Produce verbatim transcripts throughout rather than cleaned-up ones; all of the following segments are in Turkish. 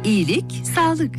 İyilik, sağlık.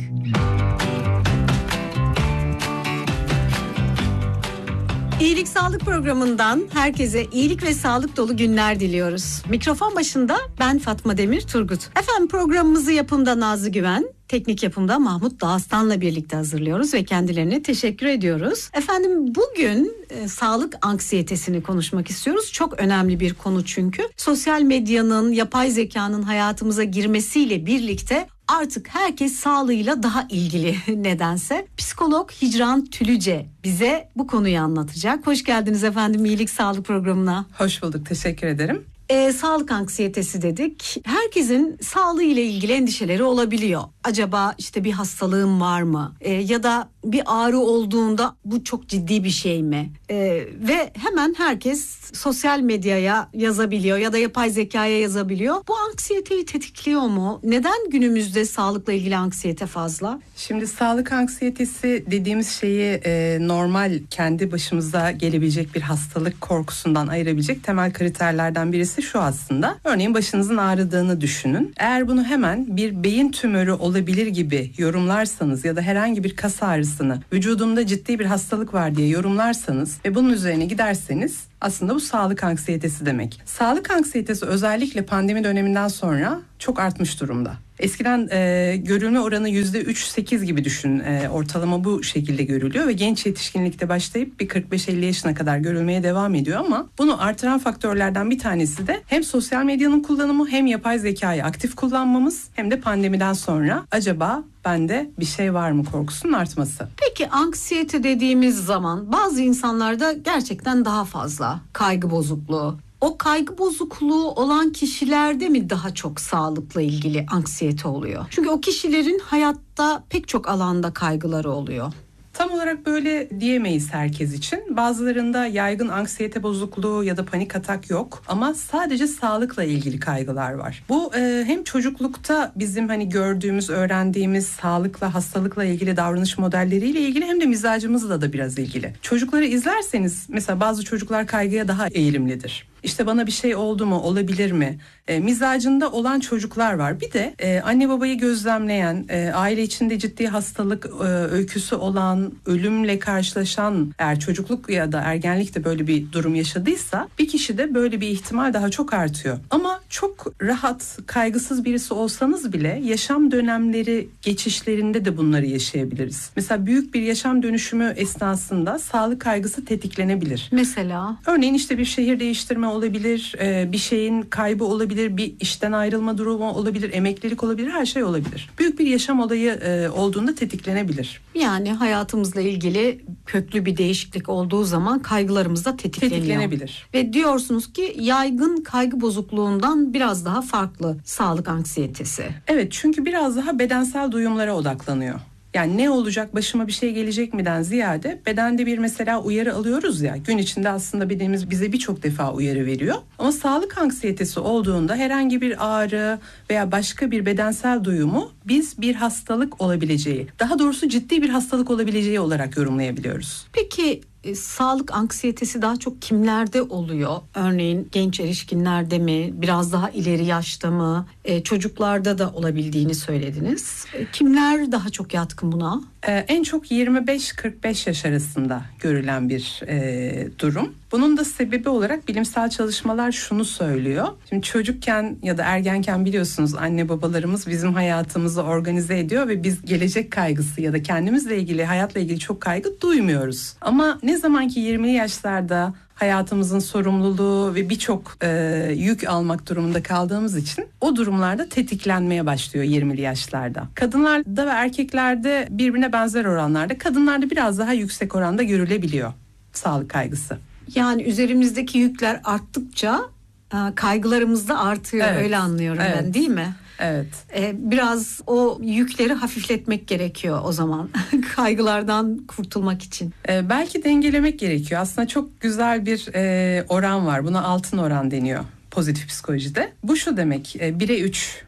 İyilik Sağlık programından herkese iyilik ve sağlık dolu günler diliyoruz. Mikrofon başında ben Fatma Demir Turgut. Efendim programımızı yapımda Nazlı Güven, teknik yapımda Mahmut Dağıstan'la birlikte hazırlıyoruz ve kendilerine teşekkür ediyoruz. Efendim bugün e, sağlık anksiyetesini konuşmak istiyoruz. Çok önemli bir konu çünkü. Sosyal medyanın, yapay zekanın hayatımıza girmesiyle birlikte artık herkes sağlığıyla daha ilgili nedense. Psikolog Hicran Tülüce bize bu konuyu anlatacak. Hoş geldiniz efendim İyilik Sağlık programına. Hoş bulduk, teşekkür ederim. Ee, sağlık anksiyetesi dedik. Herkesin sağlığı ile ilgili endişeleri olabiliyor. Acaba işte bir hastalığım var mı? Ee, ya da bir ağrı olduğunda bu çok ciddi bir şey mi? Ee, ve hemen herkes sosyal medyaya yazabiliyor ya da yapay zekaya yazabiliyor. Bu anksiyeteyi tetikliyor mu? Neden günümüzde sağlıkla ilgili anksiyete fazla? Şimdi sağlık anksiyetesi dediğimiz şeyi e, normal kendi başımıza gelebilecek bir hastalık korkusundan ayırabilecek temel kriterlerden birisi şu aslında. Örneğin başınızın ağrıdığını düşünün. Eğer bunu hemen bir beyin tümörü olabilir gibi yorumlarsanız ya da herhangi bir kas ağrısını vücudumda ciddi bir hastalık var diye yorumlarsanız ve bunun üzerine giderseniz aslında bu sağlık anksiyetesi demek. Sağlık anksiyetesi özellikle pandemi döneminden sonra çok artmış durumda. Eskiden e, görülme oranı yüzde üç sekiz gibi düşün, e, ortalama bu şekilde görülüyor ve genç yetişkinlikte başlayıp bir kırk beş elli yaşına kadar görülmeye devam ediyor ama bunu artıran faktörlerden bir tanesi de hem sosyal medyanın kullanımı hem yapay zekayı aktif kullanmamız hem de pandemiden sonra acaba bende bir şey var mı korkusunun artması. Peki anksiyete dediğimiz zaman bazı insanlarda gerçekten daha fazla kaygı bozukluğu. O kaygı bozukluğu olan kişilerde mi daha çok sağlıkla ilgili anksiyete oluyor? Çünkü o kişilerin hayatta pek çok alanda kaygıları oluyor. Tam olarak böyle diyemeyiz herkes için. Bazılarında yaygın anksiyete bozukluğu ya da panik atak yok ama sadece sağlıkla ilgili kaygılar var. Bu e, hem çocuklukta bizim hani gördüğümüz, öğrendiğimiz sağlıkla, hastalıkla ilgili davranış modelleriyle ilgili hem de mizacımızla da biraz ilgili. Çocukları izlerseniz mesela bazı çocuklar kaygıya daha eğilimlidir. İşte bana bir şey oldu mu, olabilir mi? E, mizacında olan çocuklar var. Bir de e, anne babayı gözlemleyen, e, aile içinde ciddi hastalık e, öyküsü olan, ölümle karşılaşan, eğer çocukluk ya da ergenlikte böyle bir durum yaşadıysa bir kişide böyle bir ihtimal daha çok artıyor. Ama çok rahat, kaygısız birisi olsanız bile yaşam dönemleri geçişlerinde de bunları yaşayabiliriz. Mesela büyük bir yaşam dönüşümü esnasında sağlık kaygısı tetiklenebilir. Mesela? Örneğin işte bir şehir değiştirme olabilir, bir şeyin kaybı olabilir, bir işten ayrılma durumu olabilir, emeklilik olabilir, her şey olabilir. Büyük bir yaşam olayı olduğunda tetiklenebilir. Yani hayatımızla ilgili köklü bir değişiklik olduğu zaman kaygılarımız da tetikleniyor. Tetiklenebilir. Ve diyorsunuz ki yaygın kaygı bozukluğundan biraz daha farklı sağlık anksiyetesi. Evet, çünkü biraz daha bedensel duyumlara odaklanıyor. Yani ne olacak, başıma bir şey gelecek miden ziyade bedende bir mesela uyarı alıyoruz ya, gün içinde aslında bedenimiz bize birçok defa uyarı veriyor. Ama sağlık anksiyetesi olduğunda herhangi bir ağrı veya başka bir bedensel duyumu biz bir hastalık olabileceği, daha doğrusu ciddi bir hastalık olabileceği olarak yorumlayabiliyoruz. Peki e, sağlık anksiyetesi daha çok kimlerde oluyor? Örneğin genç erişkinlerde mi, biraz daha ileri yaşta mı, e, çocuklarda da olabildiğini söylediniz. E, kimler daha çok yatkın buna? Ee, en çok yirmi beş kırk beş yaş arasında görülen bir e, durum. Bunun da sebebi olarak bilimsel çalışmalar şunu söylüyor. Şimdi çocukken ya da ergenken biliyorsunuz anne babalarımız bizim hayatımızı organize ediyor ve biz gelecek kaygısı ya da kendimizle ilgili, hayatla ilgili çok kaygı duymuyoruz. Ama ne zaman ki yirmili yaşlarda hayatımızın sorumluluğu ve birçok e, yük almak durumunda kaldığımız için o durumlarda tetiklenmeye başlıyor yirmili yaşlarda. Kadınlarda ve erkeklerde birbirine benzer oranlarda, kadınlarda biraz daha yüksek oranda görülebiliyor sağlık kaygısı. Yani üzerimizdeki yükler arttıkça kaygılarımız da artıyor, evet, öyle anlıyorum, evet, ben, değil mi? Evet. Ee, biraz o yükleri hafifletmek gerekiyor o zaman kaygılardan kurtulmak için. Ee, belki dengelemek gerekiyor. Aslında çok güzel bir e, oran var. Buna altın oran deniyor pozitif psikolojide. Bu şu demek, bire üç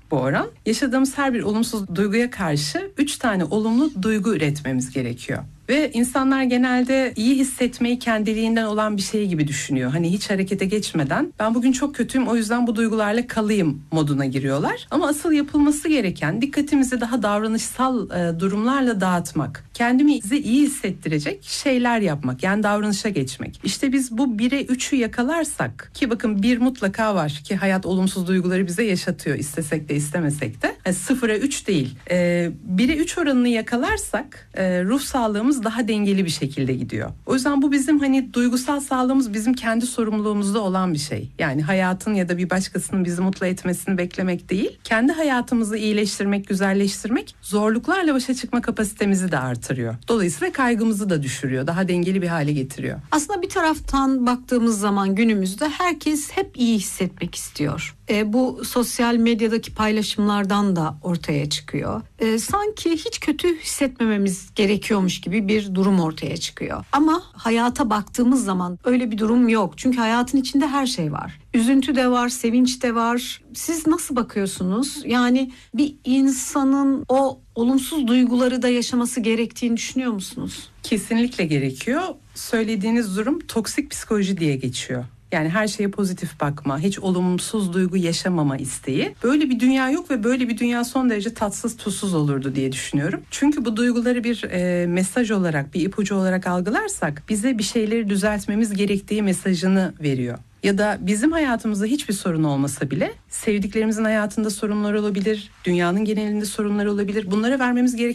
bu oran. Yaşadığımız her bir olumsuz duyguya karşı üç tane olumlu duygu üretmemiz gerekiyor. Ve insanlar genelde iyi hissetmeyi kendiliğinden olan bir şey gibi düşünüyor. Hani hiç harekete geçmeden ben bugün çok kötüyüm o yüzden bu duygularla kalayım moduna giriyorlar. Ama asıl yapılması gereken dikkatimizi daha davranışsal e, durumlarla dağıtmak. Kendimizi iyi hissettirecek şeyler yapmak. Yani davranışa geçmek. İşte biz bu bire üçü yakalarsak ki bakın bir mutlaka var ki hayat olumsuz duyguları bize yaşatıyor. İstesek de istemesek de. Yani sıfıra üç değil. E, bire üç oranını yakalarsak e, ruh sağlığımız daha dengeli bir şekilde gidiyor. O yüzden bu bizim hani duygusal sağlığımız bizim kendi sorumluluğumuzda olan bir şey. Yani hayatın ya da bir başkasının bizi mutlu etmesini beklemek değil. Kendi hayatımızı iyileştirmek, güzelleştirmek zorluklarla başa çıkma kapasitemizi de artırıyor. Dolayısıyla kaygımızı da düşürüyor. Daha dengeli bir hale getiriyor. Aslında bir taraftan baktığımız zaman günümüzde herkes hep iyi hissetmek istiyor. E, bu sosyal medyadaki paylaşımlardan da ortaya çıkıyor. E, sanki hiç kötü hissetmememiz gerekiyormuş gibi bir durum ortaya çıkıyor. Ama hayata baktığımız zaman öyle bir durum yok. Çünkü hayatın içinde her şey var. Üzüntü de var, sevinç de var. Siz nasıl bakıyorsunuz? Yani bir insanın o olumsuz duyguları da yaşaması gerektiğini düşünüyor musunuz? Kesinlikle gerekiyor. Söylediğiniz durum toksik psikoloji diye geçiyor. Yani her şeye pozitif bakma, hiç olumsuz duygu yaşamama isteği. Böyle bir dünya yok ve böyle bir dünya son derece tatsız tuzsuz olurdu diye düşünüyorum. Çünkü bu duyguları bir e, mesaj olarak, bir ipucu olarak algılarsak bize bir şeyleri düzeltmemiz gerektiği mesajını veriyor. Ya da bizim hayatımızda hiçbir sorun olmasa bile sevdiklerimizin hayatında sorunlar olabilir, dünyanın genelinde sorunlar olabilir. Bunlara vermemiz gereken